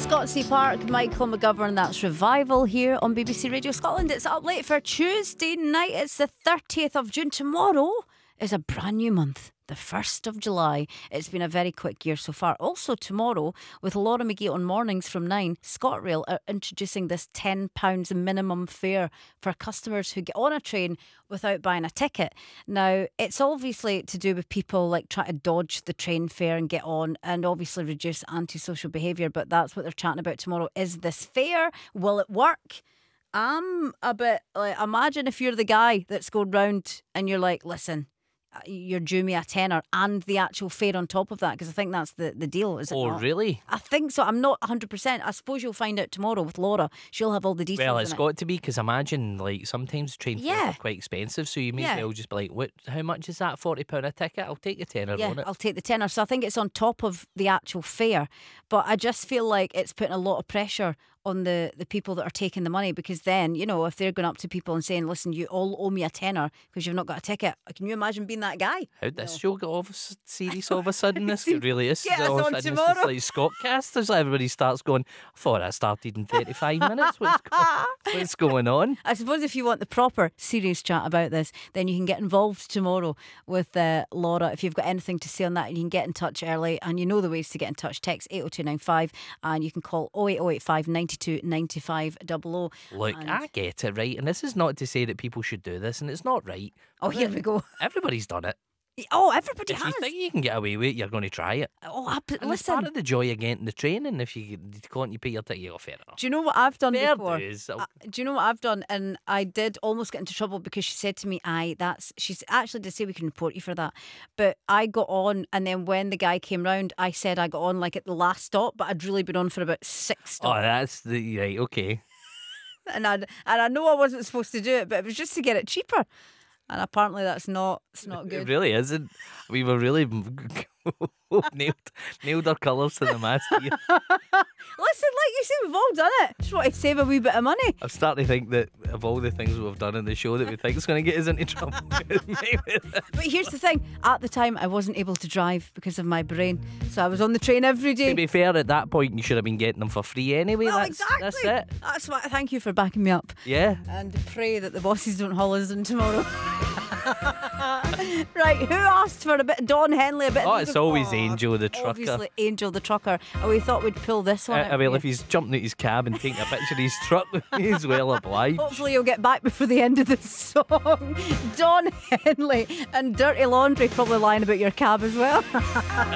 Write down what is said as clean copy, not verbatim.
Scotsea Park, Michael McGovern. That's Revival here on BBC Radio Scotland. It's up late for Tuesday night. It's the 30th of June. Tomorrow is a brand new month, the 1st of July. It's been a very quick year so far. Also tomorrow, with Laura McGee on mornings from 9, ScotRail are introducing this £10 minimum fare for customers who get on a train without buying a ticket. Now, it's obviously to do with people like trying to dodge the train fare and get on, and obviously reduce antisocial behaviour, but that's what they're chatting about tomorrow. Is this fair? Will it work? I'm a bit like, imagine if you're the guy that's going round and you're like, listen, you're due me a tenner and the actual fare on top of that, because I think that's the deal, is it not? Oh, really? I think so. I'm not 100%. I suppose you'll find out tomorrow with Laura. She'll have all the details. Well, it's got to be, because imagine, like, sometimes train fares are quite expensive, so you may as well just be like, what? How much is that? £40 a ticket? I'll take the tenner on it. I'll take the tenner. So I think it's on top of the actual fare, but I just feel like it's putting a lot of pressure on the people that are taking the money, because then, you know, if they're going up to people and saying, listen, you all owe me a tenner because you've not got a ticket, can you imagine being that guy? How'd this show get off serious all of a sudden? This it really is. Get us all of on a sudden tomorrow. It's like Scotcasters. Everybody starts going, I thought I started in 35 minutes. What's going on? I suppose if you want the proper serious chat about this, then you can get involved tomorrow with Laura. If you've got anything to say on that, you can get in touch early, and you know the ways to get in touch. Text 80295 and you can call 08085 92 95 00. Look, I get it, right? And this is not to say that people should do this, and it's not right. Oh, here we go. Everybody's done it. Oh, everybody if has. If you think you can get away with it, you're going to try it. Oh, and listen. It's part of the joy of getting the training. If you can't, you pay your ticket, you're fair enough. Do you know what I've done fair before? Do you know what I've done? And I did almost get into trouble because she said to me, she's actually did say we can report you for that. But I got on, and then when the guy came round, I said I got on like at the last stop, but I'd really been on for about 6 stops. Oh, that's right, okay. And I know I wasn't supposed to do it, but it was just to get it cheaper. And apparently that's not good. It really isn't. We were really nailed our colours to the mast here. Listen, like you said, we've all done it. Just want to save a wee bit of money. I'm starting to think that of all the things we've done in the show that we think is going to get us into trouble. But here's the thing. At the time, I wasn't able to drive because of my brain. So I was on the train every day. To be fair, at that point, you should have been getting them for free anyway. Well, exactly. That's it. That's why. Thank you for backing me up. Yeah. And pray that the bosses don't haul us in tomorrow. Right, who asked for a bit? Dawn Henley, a bit. Oh, it's always Angel the trucker. Obviously, Angel the trucker. And we thought we'd pull this one out. Well, if he's jumping out his cab and taking a picture of his truck, he's well obliged. Hopefully, you'll get back before the end of the song. Dawn Henley and Dirty Laundry probably lying about your cab as well.